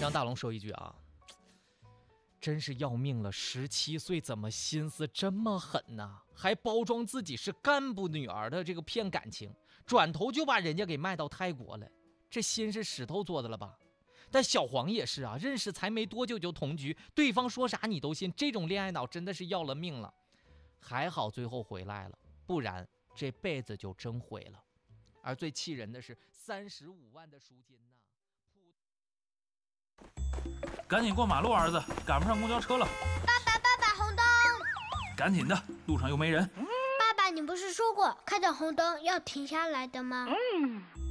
让大龙说一句啊，真是要命了！17岁怎么心思这么狠呢？还包装自己是干部女儿的这个骗感情，转头就把人家给卖到泰国了，这心是石头做的了吧？但小黄也是啊，认识才没多久就同居，对方说啥你都信，这种恋爱脑真的是要了命了。还好最后回来了，不然这辈子就真毁了。而最气人的是35万的赎金呢。 赶紧过马路，儿子，赶不上公交车了。 爸爸，红灯！ 赶紧的，路上又没人。 爸爸，你不是说过看到红灯要停下来的吗？